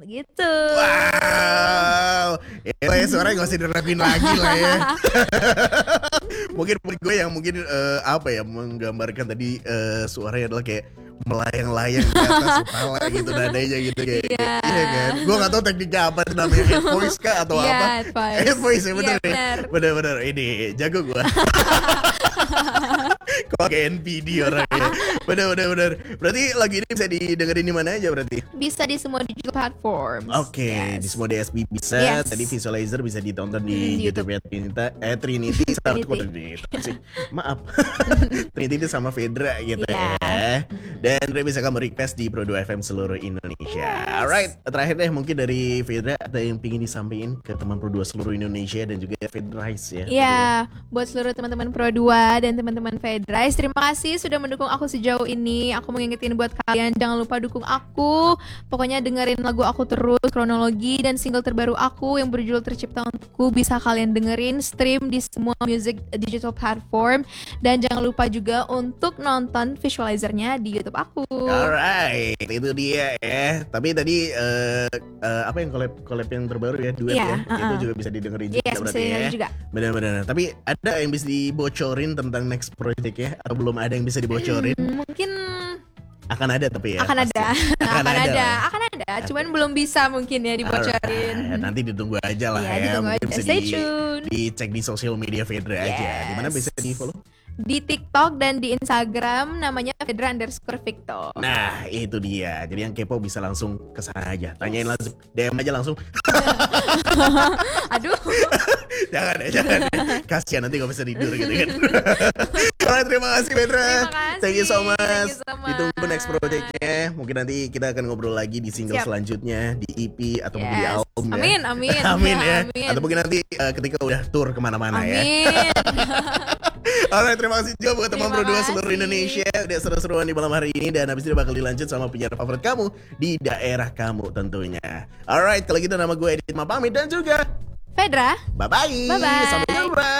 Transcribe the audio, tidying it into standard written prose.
gitu. Wow, suaranya gak usah dirapin lagi lah ya. Mungkin gue yang mungkin menggambarkan tadi suaranya adalah kayak melayang-layang di atas kepala gitu nadanya gitu kayak iya kan. Gue gak tahu tekniknya apa itu namanya, head voice kah atau apa? Head voice ya bener ya. Bener ini jago gue. Kok kayak NPD orangnya. Bener. Berarti lagu ini bisa didengerin di mana aja berarti? Bisa di semua digital platform. Oke, di semua DSP bisa. Tadi Visualizer bisa ditonton di YouTube Trinity sama Maaf. Trinity sama Fedra gitu ya. Dan bisa kamu request di Pro 2 FM seluruh Indonesia. Alright, terakhir deh mungkin dari Fedra ada yang pingin disampaikan ke teman Pro 2 seluruh Indonesia dan juga Fedrice ya. Iya, buat seluruh teman-teman Pro 2 dan teman-teman Fedrice, terima kasih sudah mendukung aku sejauh ini. Aku mau ngingetin buat kalian, jangan lupa dukung aku. Pokoknya dengerin lagu aku terus, kronologi dan single terbaru aku yang berjudul Tercipta Untukku bisa kalian dengerin, stream di semua music digital platform. Dan jangan lupa juga untuk nonton visualizernya di YouTube aku. Alright, itu dia ya. Tapi tadi apa yang collab yang terbaru ya, duet ya, itu juga bisa didengerin juga berarti ya. Juga. Benar. Tapi ada yang bisa dibocorin tentang next project ya, atau belum ada yang bisa dibocorin? Mungkin akan ada tapi ya. Akan ada. Cuman belum bisa mungkin ya dibocorin. Nanti ditunggu aja lah ya. Ditunggu aja. Stay tune. Dicek di sosial media Fedra aja. Dimana bisa di follow? Di TikTok dan di Instagram namanya Fedra_Victor. Nah itu dia. Jadi yang kepo bisa langsung kesana aja. Tanyain langsung, DM aja langsung. Aduh. Jangan. Kasian nanti gak bisa tidur gitu kan. Alright, terima kasih Fedra. Thank you so much. Ditunggu next projectnya. Mungkin nanti kita akan ngobrol lagi di single selanjutnya, di EP atau mungkin di album ya. Amin ya. Atau mungkin nanti ketika udah tour kemana-mana ya. Alright, terima kasih juga buat teman Pro 2 seluruh Indonesia. Udah seru-seruan di malam hari ini. Dan habis ini bakal dilanjut sama penyiar favorit kamu di daerah kamu tentunya. Alright, kalau gitu nama gue Edit pamit dan juga Fedra. Bye-bye. Sampai jumpa.